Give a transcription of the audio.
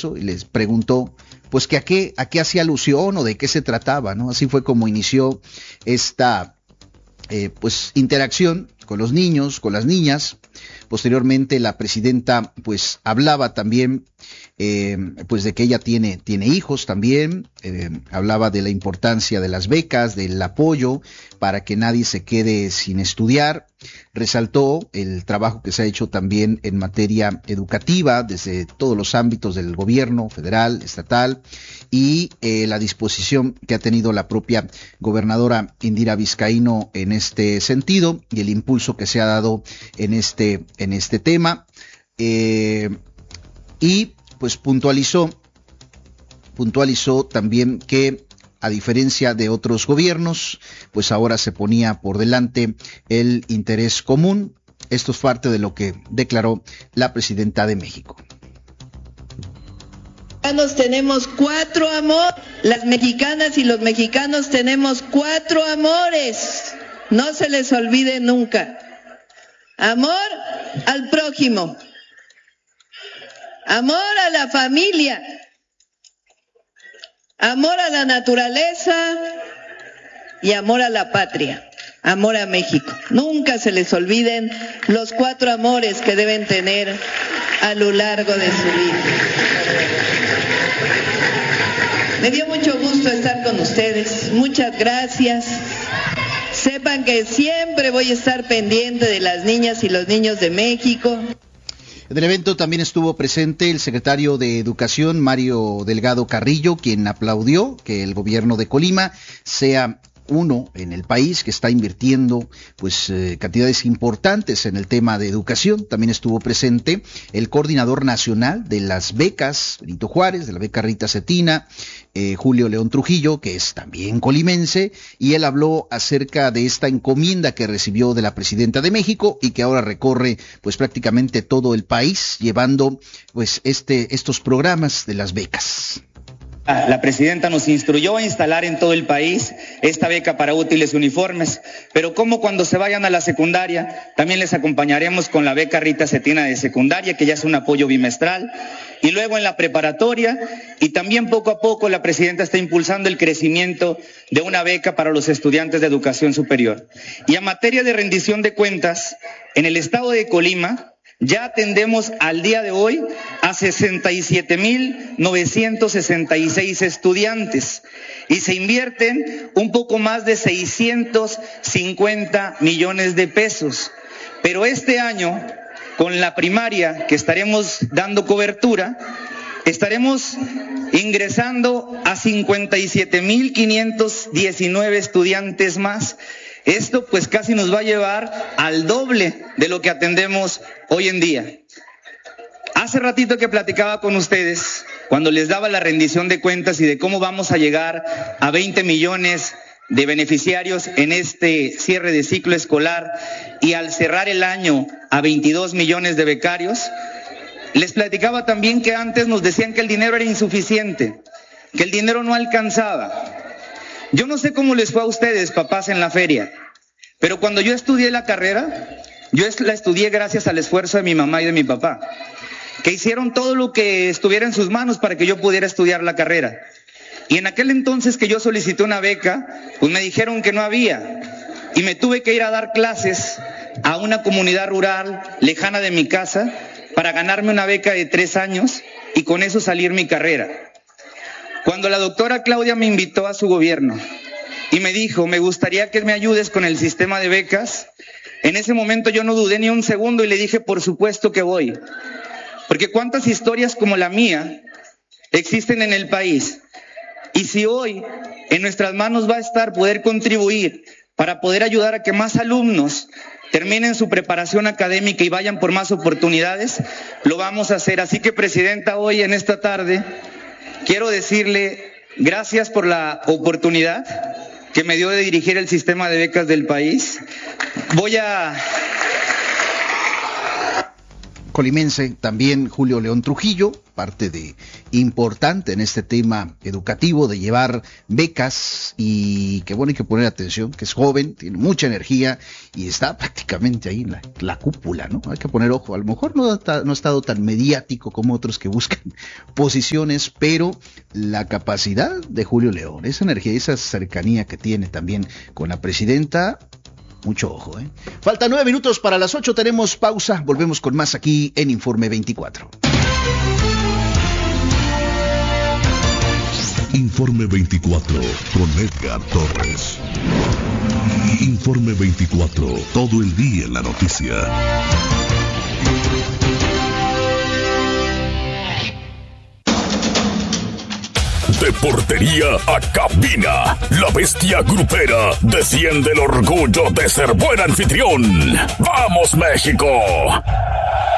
eso y les preguntó pues que a qué hacía alusión o de qué se trataba, ¿no? Así fue como inició esta pues interacción con los niños, con las niñas. Posteriormente la presidenta pues hablaba también pues de que ella tiene hijos también, hablaba de la importancia de las becas, del apoyo para que nadie se quede sin estudiar, resaltó el trabajo que se ha hecho también en materia educativa desde todos los ámbitos del gobierno federal, estatal y la disposición que ha tenido la propia gobernadora Indira Vizcaíno en este sentido y el impulso que se ha dado en este tema, y pues puntualizó también que a diferencia de otros gobiernos, pues ahora se ponía por delante el interés común. Esto es parte de lo que declaró la presidenta de México. Tenemos 4 amores, las mexicanas y los mexicanos tenemos 4 amores, no se les olvide nunca. Amor al prójimo, amor a la familia, amor a la naturaleza y amor a la patria, amor a México. Nunca se les olviden los 4 amores que deben tener a lo largo de su vida. Me dio mucho gusto estar con ustedes, muchas gracias. Sepan que siempre voy a estar pendiente de las niñas y los niños de México. En el evento también estuvo presente el secretario de Educación, Mario Delgado Carrillo, quien aplaudió que el gobierno de Colima sea uno en el país que está invirtiendo pues cantidades importantes en el tema de educación. También estuvo presente el coordinador nacional de las becas, Benito Juárez, de la beca Rita Cetina, Julio León Trujillo, que es también colimense, y él habló acerca de esta encomienda que recibió de la presidenta de México y que ahora recorre pues prácticamente todo el país llevando pues estos programas de las becas. La presidenta nos instruyó a instalar en todo el país esta beca para útiles y uniformes, pero como cuando se vayan a la secundaria, también les acompañaremos con la beca Rita Cetina de secundaria, que ya es un apoyo bimestral, y luego en la preparatoria, y también poco a poco la presidenta está impulsando el crecimiento de una beca para los estudiantes de educación superior. Y en materia de rendición de cuentas, en el estado de Colima, ya atendemos al día de hoy a 67,966 estudiantes y se invierten un poco más de 650 millones de pesos. Pero este año, con la primaria que estaremos dando cobertura, estaremos ingresando a 57,519 estudiantes más. Esto pues casi nos va a llevar al doble de lo que atendemos hoy en día. Hace ratito que platicaba con ustedes, cuando les daba la rendición de cuentas y de cómo vamos a llegar a 20 millones de beneficiarios en este cierre de ciclo escolar y al cerrar el año a 22 millones de becarios, les platicaba también que antes nos decían que el dinero era insuficiente, que el dinero no alcanzaba. Yo no sé cómo les fue a ustedes, papás, en la feria, pero cuando yo estudié la carrera, yo la estudié gracias al esfuerzo de mi mamá y de mi papá, que hicieron todo lo que estuviera en sus manos para que yo pudiera estudiar la carrera. Y en aquel entonces que yo solicité una beca, pues me dijeron que no había, y me tuve que ir a dar clases a una comunidad rural lejana de mi casa para ganarme una beca de 3 años y con eso salir mi carrera. Cuando la doctora Claudia me invitó a su gobierno y me dijo, me gustaría que me ayudes con el sistema de becas, en ese momento yo no dudé ni un segundo y le dije, por supuesto que voy. Porque cuántas historias como la mía existen en el país. Y si hoy en nuestras manos va a estar poder contribuir para poder ayudar a que más alumnos terminen su preparación académica y vayan por más oportunidades, lo vamos a hacer. Así que, presidenta, hoy en esta tarde quiero decirle gracias por la oportunidad que me dio de dirigir el sistema de becas del país. colimense, también Julio León Trujillo, parte de importante en este tema educativo de llevar becas, y que bueno, hay que poner atención, que es joven, tiene mucha energía y está prácticamente ahí en la cúpula, ¿no? Hay que poner ojo, a lo mejor no ha estado tan mediático como otros que buscan posiciones, pero la capacidad de Julio León, esa energía, esa cercanía que tiene también con la presidenta, mucho ojo, ¿eh? Faltan 9 minutos para las 8, tenemos pausa, volvemos con más aquí en Informe 24. Informe 24 con Edgar Torres. Informe 24, todo el día en la noticia. De portería a cabina, la bestia grupera defiende el orgullo de ser buen anfitrión. ¡Vamos, México!